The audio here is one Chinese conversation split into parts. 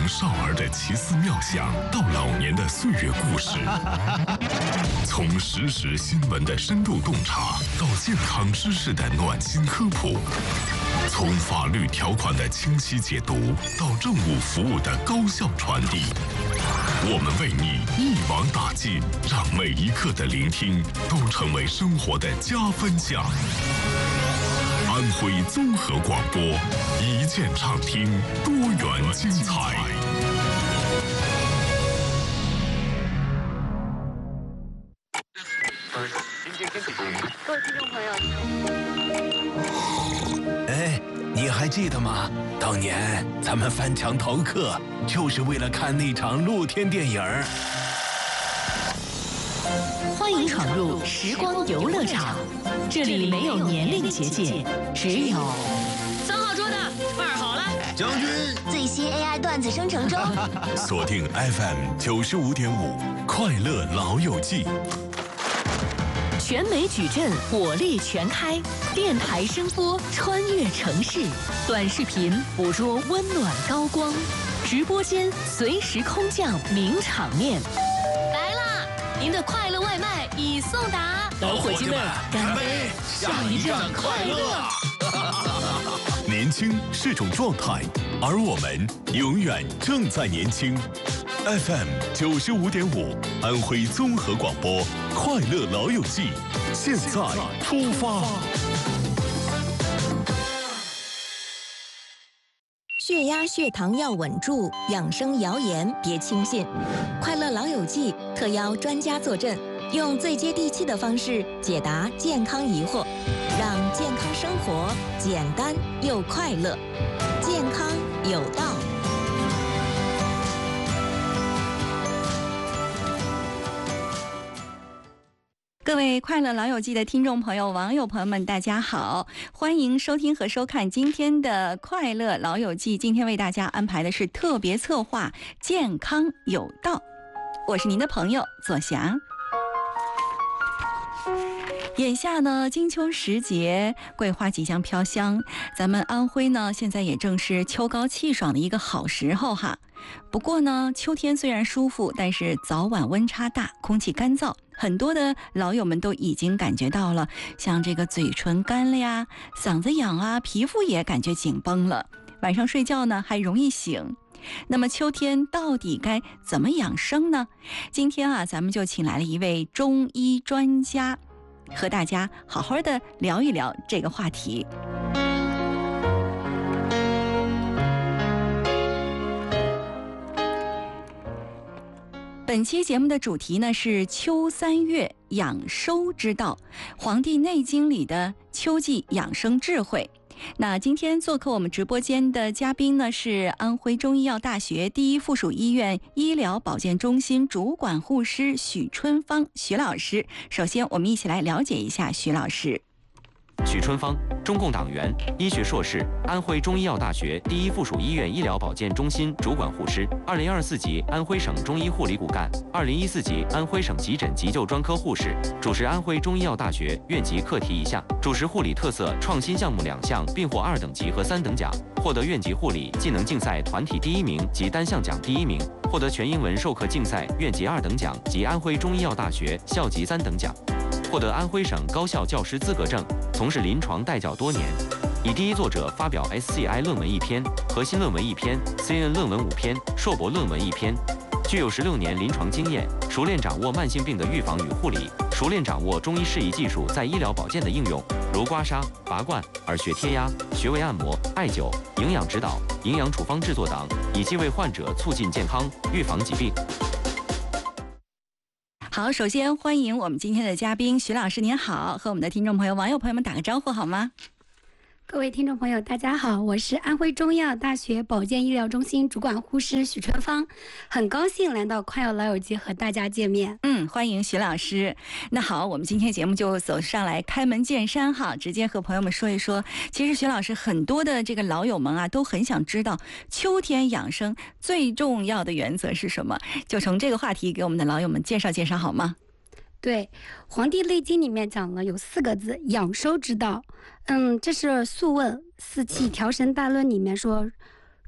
少儿的奇思妙想到老年的岁月故事，从实时新闻的深度洞察到健康知识的暖心科普，从法律条款的清晰解读到政务服务的高效传递，我们为你一网打尽，让每一刻的聆听都成为生活的加分项。安徽综合广播，一键畅听，多元精彩。 各位听众朋友， 你还记得吗？当年咱们翻墙逃课，就是为了看那场露天电影。 欢迎闯入时光游乐场，这里没有年龄结界，只有 3号桌的办好了， 将军最新 AI 段子生成中。 锁定 FM 95.5，快乐老友记。 全美矩阵火力全开，电台声波穿越城市，短视频捕捉温暖高光，直播间随时空降名场面。 来啦！您的快乐外卖已送达， 老伙计们，干杯！下一站快乐！ 年轻是种状态，而我们永远正在年轻。FM 95.5，安徽综合广播，快乐老友记，现在出发。 血压、血糖要稳住，养生谣言别轻信。快乐老友记特邀专家坐镇，用最接地气的方式解答健康疑惑，让健康生活简单又快乐，健康有道。 各位快乐老友记的听众朋友、网友朋友们，大家好，欢迎收听和收看今天的快乐老友记。今天为大家安排的是特别策划健康有道，我是您的朋友左霞。眼下呢，金秋时节，桂花即将飘香，咱们安徽呢，现在也正是秋高气爽的一个好时候哈。不过呢，秋天虽然舒服，但是早晚温差大，空气干燥，很多的老友们都已经感觉到了，像这个嘴唇干了呀，嗓子痒啊，皮肤也感觉紧绷了，晚上睡觉呢还容易醒。那么秋天到底该怎么养生呢？今天啊，咱们就请来了一位中医专家，和大家好好的聊一聊这个话题。本期节目的主题呢是秋三月养收之道，《黄帝内经》里的秋季养生智慧。那今天做客我们直播间的嘉宾呢是安徽中医药大学第一附属医院医疗保健中心主管护师许春芳许老师。首先我们一起来了解一下许老师。 许春芳，中共党员，医学硕士，安徽中医药大学第一附属医院医疗保健中心主管护师，2024级安徽省中医护理骨干，2014级安徽省急诊急救专科护士，主持安徽中医药大学院级课题1项，主持护理特色创新项目2项，并获2等级和3等奖，获得院级护理技能竞赛团体第1名及单项奖第1名，获得全英文授课竞赛院级2等奖及安徽中医药大学校级3等奖，获得安徽省高校教师资格证，从事临床带教多年，以第一作者发表 SCI 论文1篇，核心论文1篇， CN 论文5篇，硕博论文1篇，具有16年临床经验，熟练掌握慢性病的预防与护理，熟练掌握中医适宜技术在医疗保健的应用，如刮痧、拔罐、耳穴贴压、穴位按摩、艾灸、营养指导、营养处方制作等，以既为患者促进健康，预防疾病。 好，首先欢迎我们今天的嘉宾许老师，您好，和我们的听众朋友、网友朋友们打个招呼好吗？ 各位听众朋友大家好，我是安徽中医药大学保健医疗中心主管护士许春芳，很高兴来到快乐老友记和大家见面。 欢迎许老师。那好，我们今天节目就走上来开门见山哈，直接和朋友们说一说，其实许老师很多的这个老友们啊都很想知道秋天养生最重要的原则是什么，就从这个话题给我们的老友们介绍介绍好吗？ 对，《黄帝内经》里面讲了有4个字，养收之道。这是《素问·四气调神大论》里面说，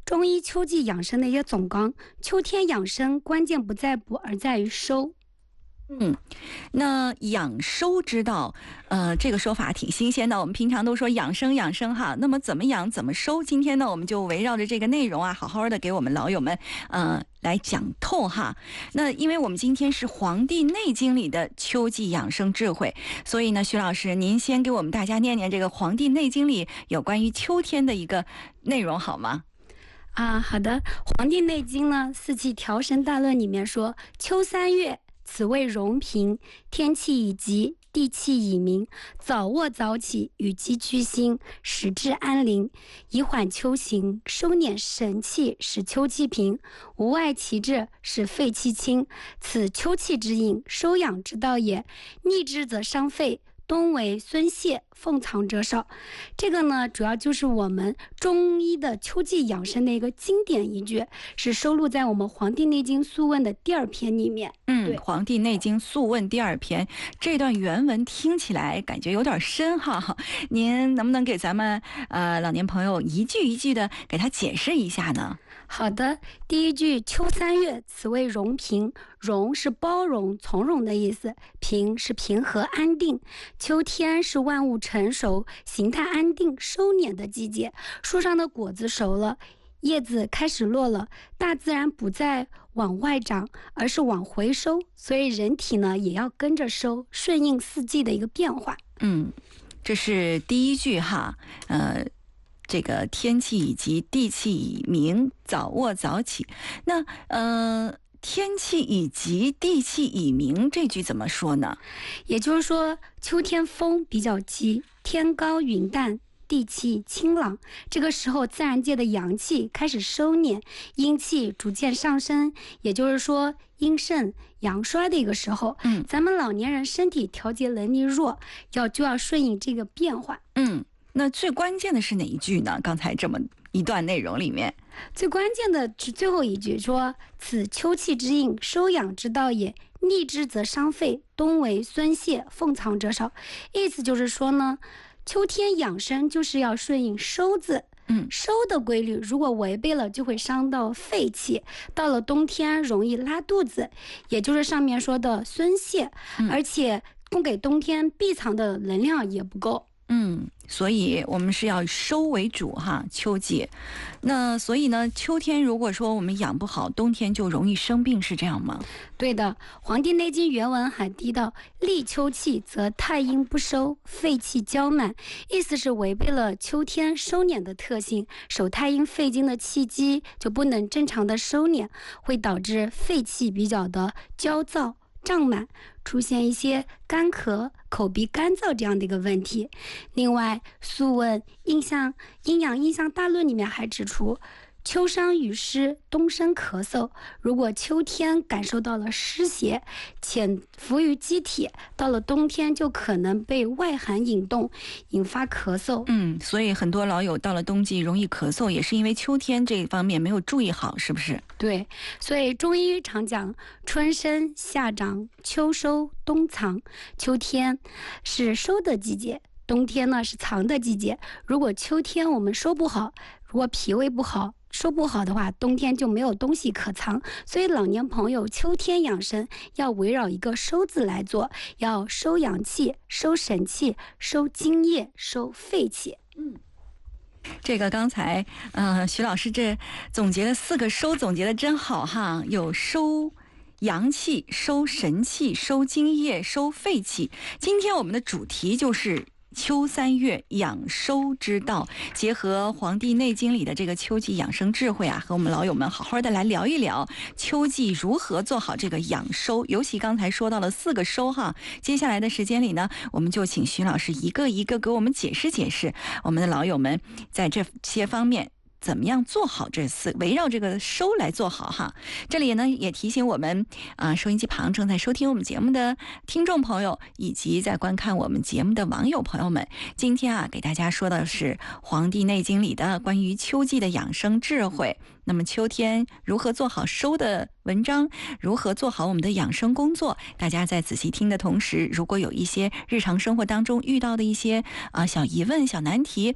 中医秋季养生的一些总纲。秋天养生关键不在补，而在于收。 那养收之道，这个说法挺新鲜的。我们平常都说养生养生哈，那么怎么养怎么收？今天呢，我们就围绕着这个内容啊，好好的给我们老友们来讲透哈。那因为我们今天是《黄帝内经》里的秋季养生智慧，所以呢，徐老师您先给我们大家念念这个《黄帝内经》里有关于秋天的一个内容好吗？ 好的，《黄帝内经》呢《四气调神大论》里面说，秋三月，此谓荣平，天气已极，地气已明，早卧早起，与鸡居心，使志安宁，以缓秋行，收敛神气，使秋气平，无外其志，使肺气清，此秋气之应，收养之道也。逆之则伤肺，冬为孙泄，奉藏者少。这个呢，主要就是我们中医的秋季养生的一个经典依据，是收录在我们《黄帝内经·素问》的第2篇里面。 《黄帝内经·素问》第2篇，这段原文听起来感觉有点深哈，您能不能给咱们老年朋友一句一句的给他解释一下呢？ 好的，第一句，秋三月，此谓荣平。荣是包容从容的意思，平是平和安定。秋天是万物成熟，形态安定收敛的季节，树上的果子熟了，叶子开始落了，大自然不再往外长，而是往回收，所以人体呢也要跟着收，顺应四季的一个变化。 这是第一句哈，这个天气以及地气已明，早卧早起。那天气以及地气已明这句怎么说呢？ 也就是说，秋天风比较急，天高云淡，地气清朗，这个时候自然界的阳气开始收敛，阴气逐渐上升，也就是说阴盛阳衰的一个时候。咱们老年人身体调节能力弱，就要顺应这个变化。 那最关键的是哪一句呢？刚才这么一段内容里面， 最关键的是最后一句，说此秋气之应，收养之道也。逆之则伤肺，冬为孙泄，奉藏者少。意思就是说呢，秋天养生就是要顺应收字。收的规律如果违背了，就会伤到肺气，到了冬天容易拉肚子，也就是上面说的孙泄，而且供给冬天闭藏的能量也不够。 所以我们是要收为主哈，秋季。那所以呢，秋天如果说我们养不好，冬天就容易生病，是这样吗？ 对的，《黄帝内经》原文还提到，立秋气则太阴不收，肺气交满，意思是违背了秋天收敛的特性，手太阴肺经的气机就不能正常的收敛，会导致肺气比较的焦躁胀满，出现一些干咳、口鼻干燥这样的一个问题。另外，《素问·阴阳应象大论》里面还指出，秋伤雨湿，冬生咳嗽。如果秋天感受到了湿邪，潜伏于机体，到了冬天就可能被外寒引动，引发咳嗽。 所以很多老友到了冬季容易咳嗽，也是因为秋天这方面没有注意好，是不是？ 对，所以中医常讲春生夏长秋收冬藏，秋天是收的季节，冬天呢是藏的季节。如果秋天我们收不好，如果脾胃不好，收不好的话，冬天就没有东西可藏。所以老年朋友秋天养生要围绕一个收字来做，要收阳气、收神气、收津液、收肺气。 这个刚才徐老师这总结了4个收，总结的真好哈，有收阳气、收神气、收津液、收肺气。今天我们的主题就是秋3月养收之道，结合《黄帝内经》里的这个秋季养生智慧啊，和我们老友们好好的来聊一聊秋季如何做好这个养收。尤其刚才说到了4个收哈，接下来的时间里呢，我们就请徐老师一个一个给我们解释解释，我们的老友们在这些方面怎么样做好这围绕这个收来做好哈。这里呢也提醒我们收音机旁正在收听我们节目的听众朋友，以及在观看我们节目的网友朋友们，今天给大家说的是《黄帝内经》里的关于秋季的养生智慧。那么秋天如何做好收的文章，如何做好我们的养生工作，大家在仔细听的同时，如果有一些日常生活当中遇到的一些小疑问、小难题，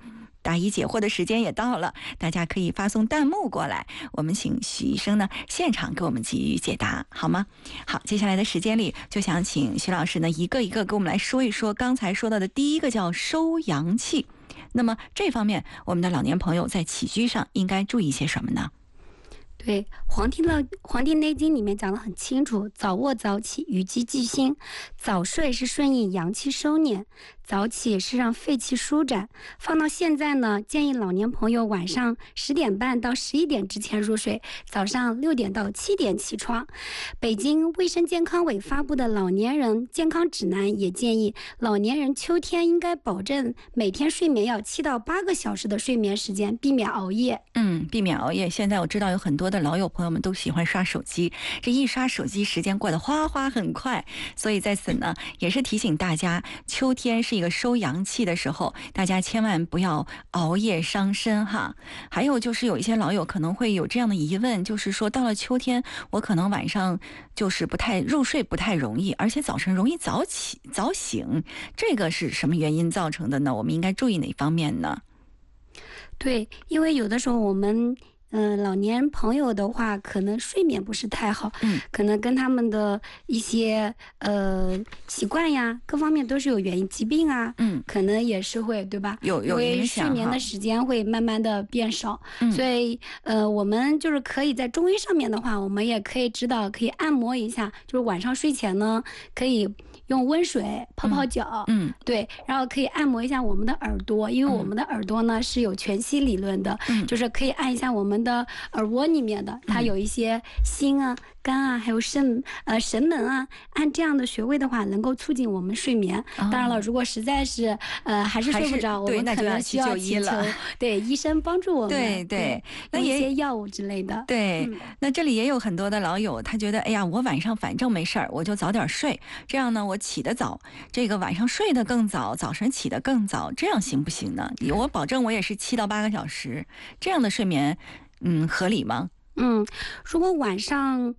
答疑解惑的时间也到了，大家可以发送弹幕过来，我们请许医生呢现场给我们给予解答，好吗？好，接下来的时间里就想请徐老师呢一个一个给我们来说一说刚才说到的第一个叫收阳气。那么这方面我们的老年朋友在起居上应该注意些什么呢？ 对，黄帝内经里面讲得很清楚，早卧早起，与鸡俱兴。早睡是顺应阳气收敛，早起是让肺气舒展。放到现在呢，建议老年朋友晚上10点半到11点之前入睡，早上6点到7点起床。北京卫生健康委发布的老年人健康指南也建议，老年人秋天应该保证每天睡眠要7到8个小时的睡眠时间，避免熬夜。 避免熬夜。现在我知道有很多的老友朋友们都喜欢刷手机，这一刷手机时间过得哗哗很快，所以在此呢也是提醒大家，秋天是一个收阳气的时候，大家千万不要熬夜伤身哈。还有就是有一些老友可能会有这样的疑问，就是说到了秋天，我可能晚上就是入睡不太容易，而且早晨容易早醒，这个是什么原因造成的呢？我们应该注意哪方面呢？ 对，因为有的时候我们老年朋友的话，可能睡眠不是太好，可能跟他们的一些习惯呀，各方面都是有原因，疾病啊，可能也是会，对吧？有影响，因为睡眠的时间会慢慢的变少，所以我们就是可以在中医上面的话，我们也可以知道，可以按摩一下，就是晚上睡前呢，可以用温水泡脚，对，然后可以按摩一下我们的耳朵，因为我们的耳朵呢是有全息理论的，就是可以按一下我们的耳蜗里面的，它有一些心啊、肝啊，还有神门啊，按这样的穴位的话，能够促进我们睡眠。当然了，如果实在是还是睡不着，我们可能需要祈求对医生帮助我们，对，那一些药物之类的。 对，那这里也有很多的老友，他觉得哎呀，我晚上反正没事儿，我就早点睡，这样呢我起得早，这个晚上睡得更早，早晨起得更早，这样行不行呢？我保证我也是7到8个小时，这样的睡眠合理吗？ 如果晚上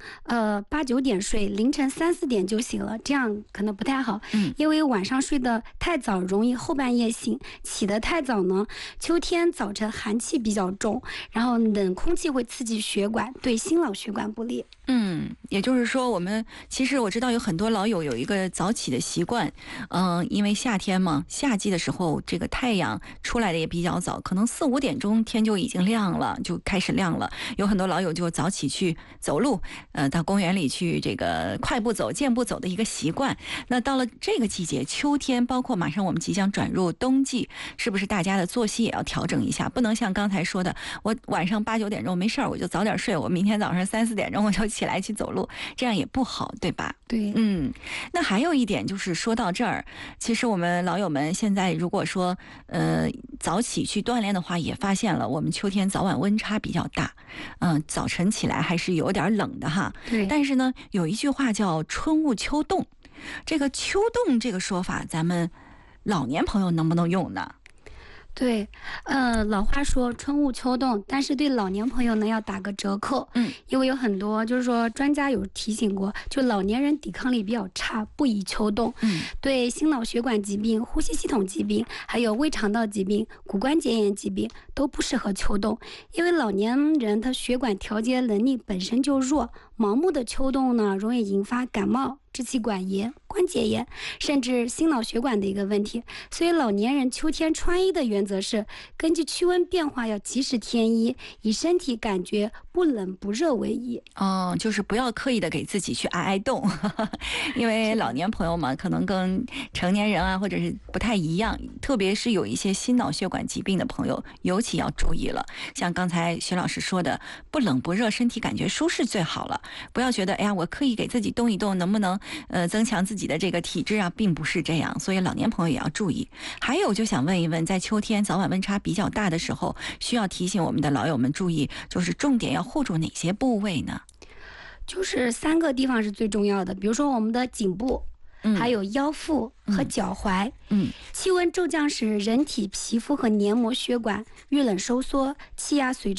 8、9点睡，凌晨3、4点就醒了，这样可能不太好。因为晚上睡得太早，容易后半夜醒；起得太早呢，秋天早晨寒气比较重，然后冷空气会刺激血管，对心脑血管不利。 也就是说，我们其实我知道有很多老友有一个早起的习惯，因为夏天嘛，夏季的时候这个太阳出来的也比较早，可能4、5点钟天就已经亮了，就开始亮了。有很多老友就早起去走路，到公园里去这个快步走、健步走的一个习惯。那到了这个季节，秋天，包括马上我们即将转入冬季，是不是大家的作息也要调整一下？不能像刚才说的，我晚上8、9点钟没事儿，我就早点睡，我明天早上3、4点钟我就起来去走路，这样也不好，对吧？ 对， 那还有一点就是说到这儿，其实我们老友们现在如果说早起去锻炼的话，也发现了我们秋天早晚温差比较大，早晨起来还是有点冷的哈。 对， 但是呢，有一句话叫春捂秋冻，这个秋冻这个说法，咱们老年朋友能不能用呢？ 对，老话说春捂秋冻，但是对老年朋友呢要打个折扣，因为有很多就是说专家有提醒过，就老年人抵抗力比较差，不宜秋冻，对心脑血管疾病、呼吸系统疾病，还有胃肠道疾病、骨关节炎疾病都不适合秋冻，因为老年人他血管调节能力本身就弱，盲目的秋冻呢容易引发感冒、支气管炎、关节炎，甚至心脑血管的一个问题。所以老年人秋天穿衣的原则是根据气温变化要及时添衣，以身体感觉不冷不热为宜。 就是不要刻意的给自己去挨冻，因为老年朋友嘛，可能跟成年人啊或者是不太一样，特别是有一些心脑血管疾病的朋友，尤其要注意了。像刚才徐老师说的，不冷不热，身体感觉舒适最好了。不要觉得哎呀，我刻意给自己动一动，能不能增强自己的这个体质啊，并不是这样，所以老年朋友也要注意。还有就想问一问，在秋天早晚温差比较大的时候，需要提醒我们的老友们注意，就是重点要护住哪些部位呢？ 就是3个地方是最重要的，比如说我们的颈部，还有腰腹和脚踝。气温骤降时，人体皮肤和黏膜血管遇冷收缩，气压随之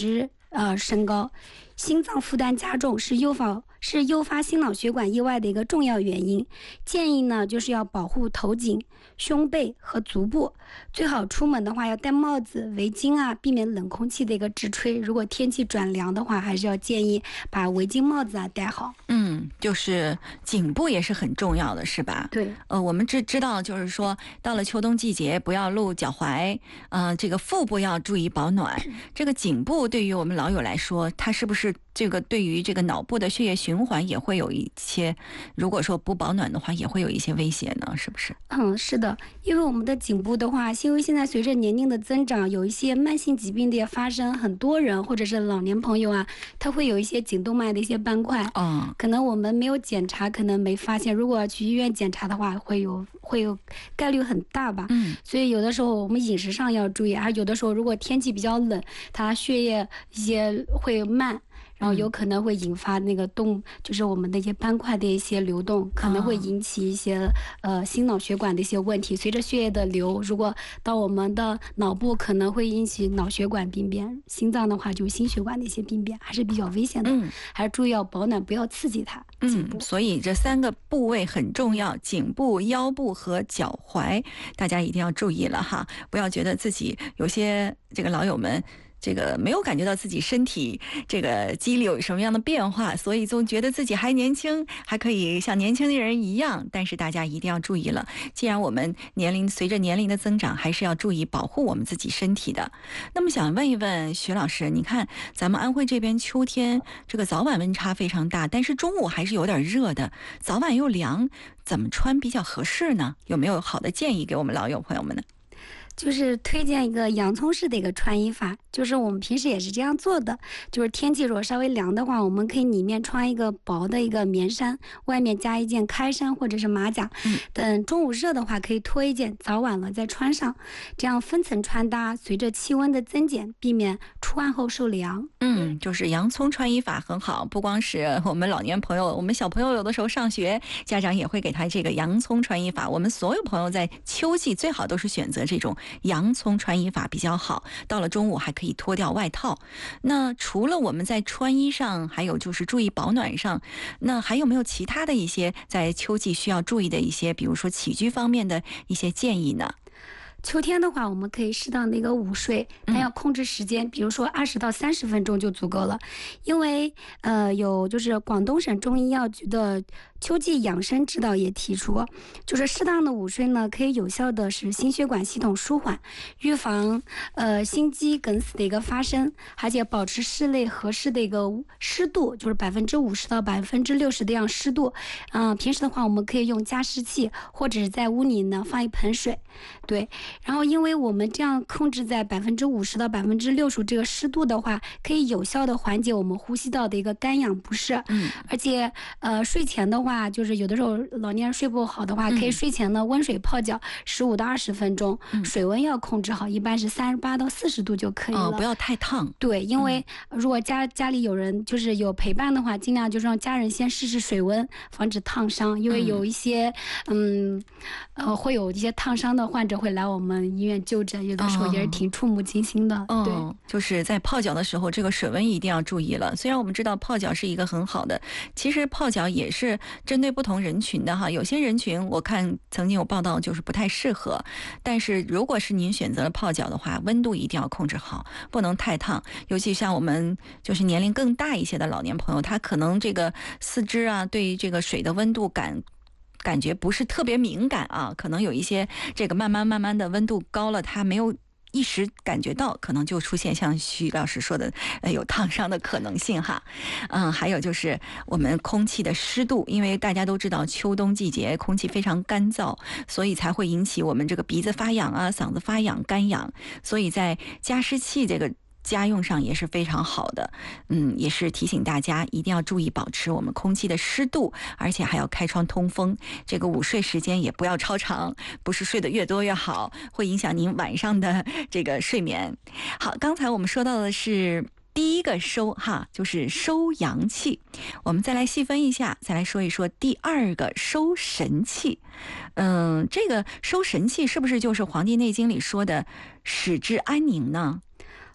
升高。心脏负担加重是诱发心脑血管意外的一个重要原因。建议呢就是要保护头颈、胸背和足部，最好出门的话要戴帽子、围巾啊，避免冷空气的一个直吹。如果天气转凉的话，还是要建议把围巾、帽子啊戴好。 就是颈部也是很重要的，是吧？ 对。 我们知道，就是说到了秋冬季节，不要露脚踝，这个腹部要注意保暖。这个颈部对于我们老友来说，它是不是这个对于这个脑部的血液循环也会有一些，如果说不保暖的话，也会有一些威胁呢？是不是？ 是的，因为我们的颈部的话，因为现在随着年龄的增长，有一些慢性疾病的也发生，很多人或者是老年朋友啊，他会有一些颈动脉的一些斑块，可能我们没有检查，可能没发现，如果去医院检查的话，会有概率很大吧。所以有的时候我们饮食上要注意，而有的时候如果天气比较冷，它血液一些会慢。然后有可能会引发那个就是我们的一些斑块的一些流动，可能会引起一些心脑血管的一些问题。随着血液的流，如果到我们的脑部，可能会引起脑血管病变；心脏的话，就是心血管的一些病变，还是比较危险的。还是注意要保暖，不要刺激它。 所以这3个部位很重要：颈部、腰部和脚踝，大家一定要注意了哈，不要觉得自己有些这个老友们。这个没有感觉到自己身体这个肌理有什么样的变化，所以总觉得自己还年轻，还可以像年轻的人一样。但是大家一定要注意了，既然我们随着年龄的增长，还是要注意保护我们自己身体的。那么想问一问徐老师，你看咱们安徽这边秋天这个早晚温差非常大，但是中午还是有点热的，早晚又凉，怎么穿比较合适呢？有没有好的建议给我们老友朋友们呢？ 就是推荐一个洋葱式的一个穿衣法，就是我们平时也是这样做的，就是天气如果稍微凉的话，我们可以里面穿一个薄的一个棉衫，外面加一件开衫或者是马甲，等中午热的话可以脱一件，早晚了再穿上，这样分层穿搭，随着气温的增减，避免出汗后受凉。 就是洋葱穿衣法很好，不光是我们老年朋友，我们小朋友有的时候上学，家长也会给他这个洋葱穿衣法。我们所有朋友在秋季最好都是选择这种洋葱穿衣法比较好，到了中午还可以脱掉外套。那除了我们在穿衣上，还有就是注意保暖上，那还有没有其他的一些在秋季需要注意的一些，比如说起居方面的一些建议呢？ 秋天的话，我们可以适当的一个午睡，但要控制时间，比如说20到30分钟就足够了。因为有就是广东省中医药局的秋季养生指导也提出，就是适当的午睡呢，可以有效的使心血管系统舒缓，预防心肌梗死的一个发生，而且保持室内合适的一个湿度，就是50%到60%的样湿度。平时的话，我们可以用加湿器，或者是在屋里呢放一盆水，对。然后因为我们这样控制在50%到60%这个湿度的话，可以有效的缓解我们呼吸道的一个干痒不适。而且睡前的话，就是有的时候老年人睡不好的话，可以睡前呢温水泡脚15到20分钟，水温要控制好，一般是38到40度就可以了。 不要太烫。对， 因为如果家里有人就是有陪伴的话，尽量就是让家人先试试水温，防止烫伤。因为有一些会有一些烫伤的患者会来我们医院就诊，有的时候也是挺触目惊心的。对， 就是在泡脚的时候，这个水温一定要注意了。虽然我们知道泡脚是一个很好的，其实泡脚也是针对不同人群的哈。有些人群我看曾经有报道就是不太适合，但是如果是您选择了泡脚的话，温度一定要控制好，不能太烫。尤其像我们就是年龄更大一些的老年朋友，他可能这个四肢啊对这个水的温度感觉不是特别敏感啊，可能有一些这个慢慢的温度高了，他没有一时感觉到，可能就出现像徐老师说的有烫伤的可能性哈。还有就是我们空气的湿度，因为大家都知道秋冬季节空气非常干燥，所以才会引起我们这个鼻子发痒啊、嗓子发痒、干痒，所以在加湿器这个家用上也是非常好的。也是提醒大家一定要注意保持我们空气的湿度，而且还要开窗通风。这个午睡时间也不要超长，不是睡得越多越好，会影响您晚上的这个睡眠。好，刚才我们说到的是第一个收哈，就是收阳气。我们再来细分一下，再来说一说第二个收神气。这个收神气是不是就是《黄帝内经》里说的使之安宁呢？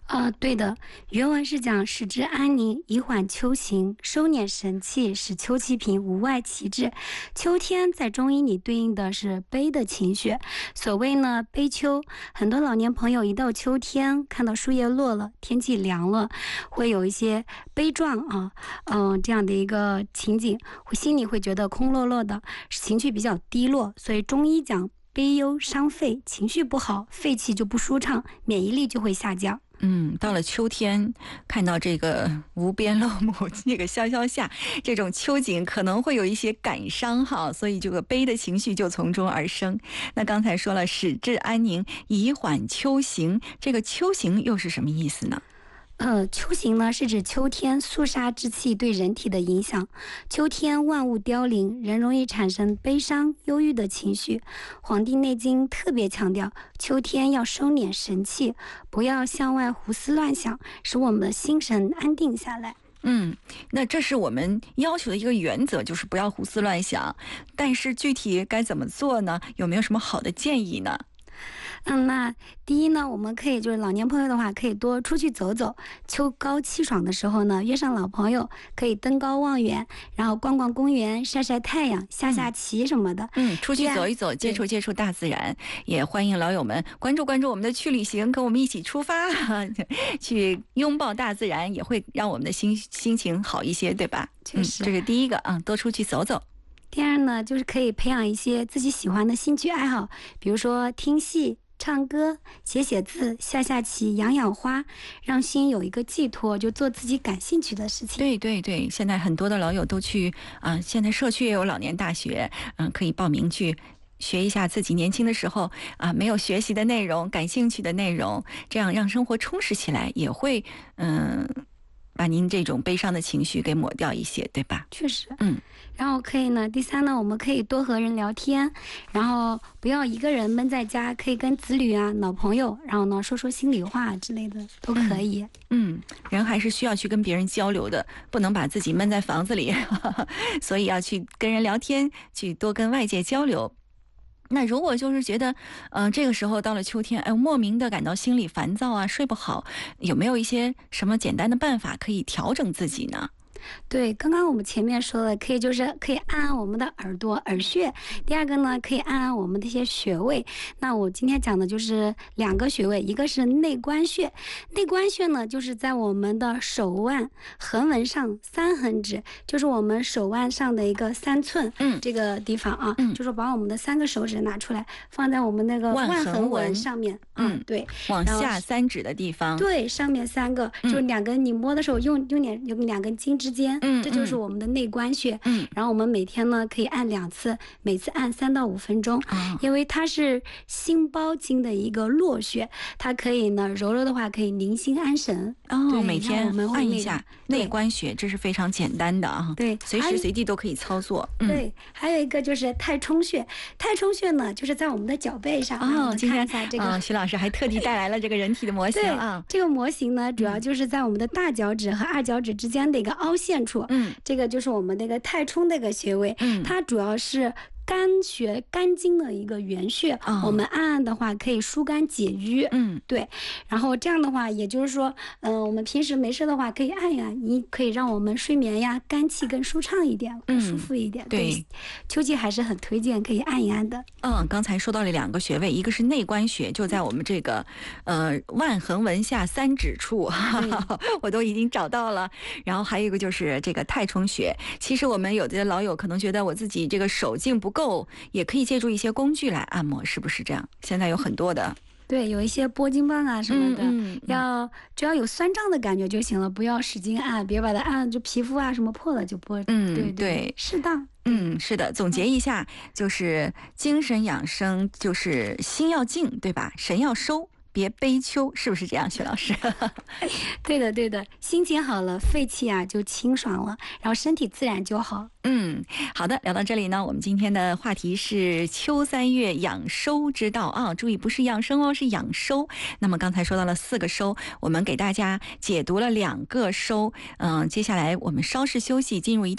对的，原文是讲使之安宁，以缓秋行，收敛神气，使秋气平，无外其志。秋天在中医里对应的是悲的情绪，所谓呢悲秋。很多老年朋友一到秋天，看到树叶落了，天气凉了，会有一些悲壮啊，这样的一个情景，心里会觉得空落落的，情绪比较低落。所以中医讲悲忧伤肺，情绪不好，肺气就不舒畅，免疫力就会下降。 到了秋天，看到这个无边落木，这个萧萧下，这种秋景可能会有一些感伤哈，所以这个悲的情绪就从中而生。那刚才说了，使之安宁，以缓秋行，这个秋行又是什么意思呢？ 秋行呢是指秋天肃杀之气对人体的影响。秋天万物凋零，人容易产生悲伤、忧郁的情绪。《黄帝内经》特别强调，秋天要收敛神气，不要向外胡思乱想，使我们的心神安定下来。 那这是我们要求的一个原则，就是不要胡思乱想。但是具体该怎么做呢？有没有什么好的建议呢？ 那第一呢，我们可以就是老年朋友的话，可以多出去走走。秋高气爽的时候呢，约上老朋友，可以登高望远，然后逛逛公园，晒晒太阳，下下棋什么的。 出去走一走，接触接触大自然。也欢迎老友们关注关注我们的去旅行，跟我们一起出发，去拥抱大自然，也会让我们的心情好一些，对吧？ 确实， 这是第一个啊，多出去走走。 第二呢，就是可以培养一些自己喜欢的兴趣爱好，比如说听戏、唱歌、写字、下棋、养花，让心有一个寄托，就做自己感兴趣的事情。 对，现在很多的老友都去现在社区也有老年大学，可以报名去学一下自己年轻的时候没有学习的内容、感兴趣的内容，这样让生活充实起来，也会把您这种悲伤的情绪给抹掉一些，对吧？ 确实，然后可以呢，第三呢，我们可以多和人聊天，然后不要一个人闷在家，可以跟子女老朋友，然后呢说说心里话之类的都可以。 人还是需要去跟别人交流的，不能把自己闷在房子里，所以要去跟人聊天，去多跟外界交流。那如果就是觉得这个时候到了秋天，莫名的感到心里烦躁睡不好，有没有一些什么简单的办法可以调整自己呢？ 对，刚刚我们前面说的，可以按我们的耳朵耳穴。第二个呢，可以按我们的一些穴位。那我今天讲的就是2个穴位，一个是内关穴。内关穴呢，就是在我们的手腕横纹上3横指，就是我们手腕上的一个3寸，这个地方就是把我们的3个手指拿出来，放在我们那个腕横纹上面，对， 往下3指的地方， 对，上面3个，就2根，你摸的时候用2根筋之间，这就是我们的内关穴。然后我们每天呢可以按2次，每次按3到5分钟，因为它是心包经的一个络穴，它可以呢揉揉的话可以宁心安神。 每天按一下内关穴，这是非常简单的对， 随时随地都可以操作。 对，还有一个就是太冲穴。太冲穴呢，就是在我们的脚背上。 今天这个徐老师还特地带来了这个人体的模型这个模型呢，主要就是在我们的大脚趾和2脚趾之间的一个凹陷处。这个就是我们那个太冲那个穴位。它主要是肝经的一个原穴，我们按的话可以疏肝解郁。对，然后这样的话，也就是说，我们平时没事的话可以按呀，你可以让我们睡眠呀、肝气更舒畅一点，更舒服一点。对，秋季还是很推荐可以按一按的。 刚才说到了2个穴位，一个是内关穴，就在我们这个腕横纹下3指处，我都已经找到了。然后还有一个就是这个太冲穴。其实我们有的老友可能觉得我自己这个手劲不够，也可以借助一些工具来按摩，是不是这样？现在有很多的。 对，有一些拨筋棒什么的，只要有酸胀的感觉就行了，不要使劲按，别把它按就皮肤什么破了就拨。对，适当。 是的，总结一下，就是精神养生，就是心要静，对吧？神要收。别悲秋，是不是这样，徐老师？ 对的，心情好了，肺气就清爽了，然后身体自然就好。 好的，聊到这里呢，我们今天的话题是秋3月养收之道注意不是养生是养收。那么刚才说到了4个收，我们给大家解读了2个收。接下来我们稍事休息，进入一